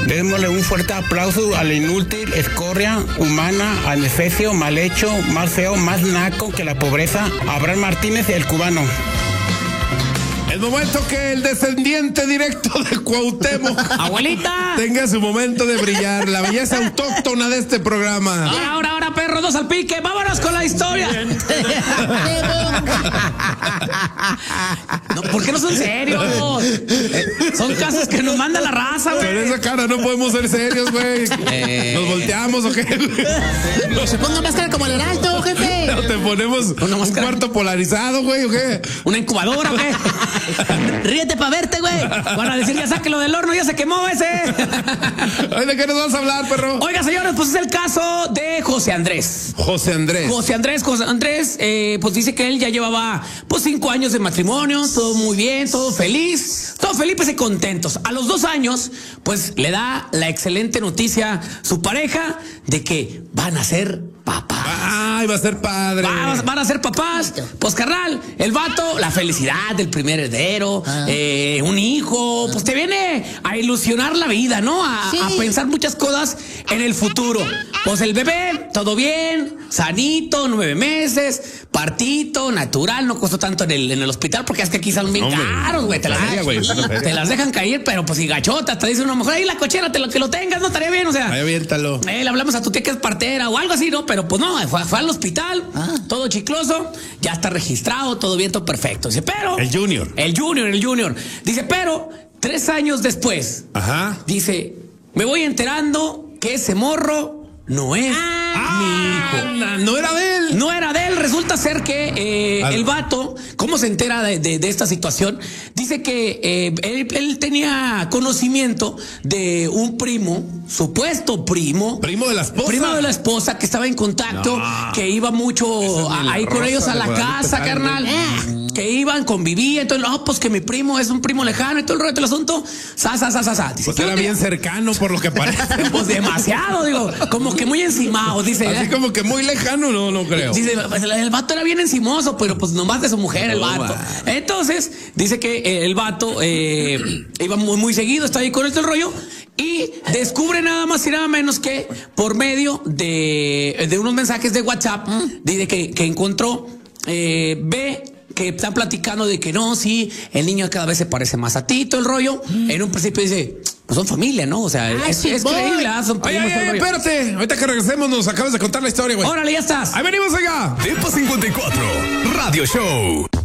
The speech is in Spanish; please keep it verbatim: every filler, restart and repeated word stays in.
Démosle un fuerte aplauso al inútil, escoria, humana, adefesio, mal hecho, más feo, más naco que la pobreza, Abraham Martínez, el cubano. El momento que el descendiente directo de Cuauhtémoc, abuelita, tenga su momento de brillar, la belleza autóctona de este programa. Ahora, ahora, ahora, perro, dos al pique, vámonos con la historia. No, ¿por qué no son serios? Eh, son casos que nos manda la raza, güey. Con esa cara no podemos ser serios, güey. Eh... ¿Nos volteamos o qué? No se ponga máscara como el Heraldo, jefe. ¿No te ponemos Una un cuarto polarizado, güey, o qué? ¿Una incubadora o qué? Ríete pa' verte, güey. Van a decir, ya sáquelo del horno, ya se quemó ese. Ay, ¿de qué nos vamos a hablar, perro? Oiga, señores, pues es el caso de José Andrés. José Andrés. José Andrés, José Andrés, eh, pues dice que él ya llevaba pues cinco años de matrimonio, todo muy bien, todo feliz, todo felices y contentos. A los dos años, pues le da la excelente noticia su pareja de que van a ser papás. Ay, va a ser padre. Va, van a ser papás. Pues, carnal, el vato, la felicidad del primer heredero, ah. eh, un hijo, pues te viene a ilusionar la vida, ¿no? A, sí. a pensar muchas cosas en el futuro. Pues el bebé, todo bien, sanito, nueve meses, partito, natural, no costó tanto en el, en el hospital, porque es que aquí salen bien Hombre, caros, güey. Te, las dejan, wey, te las dejan caer, pero pues y gachotas, te dice una mujer, ahí la cochera, te lo, que lo tengas, no estaría bien, o sea. Ahí aviéntalo. Eh, le hablamos a tu tía que es partera o algo así, ¿no? Pero pues no, fue, fue al hospital, ah. todo chicloso, ya está registrado, todo bien, todo perfecto. Dice, pero. El Junior. El Junior, el Junior. Dice, pero, tres años después. Ajá. Dice, me voy enterando que ese morro no es ah, mi hijo. No era de él. No era de él. Resulta ser que eh, el vato, ¿cómo se entera de, de, de esta situación? Dice que eh, él, él tenía conocimiento de un primo, supuesto primo. Primo de la esposa. Primo de la esposa que estaba en contacto, no. que iba mucho a, ahí con ellos a la casa, carnal. Eh. Que iban, convivían, entonces, no, pues que mi primo es un primo lejano y todo el rollo del asunto. Sa, sa, sa, sa, sa. Dice, pues era bien cercano por lo que parece. Pues demasiado, digo, como que muy encimado, dice. Así ¿eh? como que muy lejano, no, no creo. Dice, el, el vato era bien encimoso, pero pues nomás de su mujer, el vato. No, entonces, dice que eh, el vato eh, iba muy, muy seguido, está ahí con este rollo. Y descubre nada más y nada menos que por medio de, de unos mensajes de WhatsApp, dice que, que encontró, eh, ve que están platicando de que no, sí, el niño cada vez se parece más a ti, todo el rollo. Mm. En un principio dice, pues son familia, ¿no? O sea, ay, es, sí, es creíble, ¿eh? Son primos. Ay, ay, espérate, ahorita que regresemos nos acabas de contar la historia, güey. Órale, ya estás. Ahí venimos allá. Tiempo cincuenta y cuatro, Radio Show.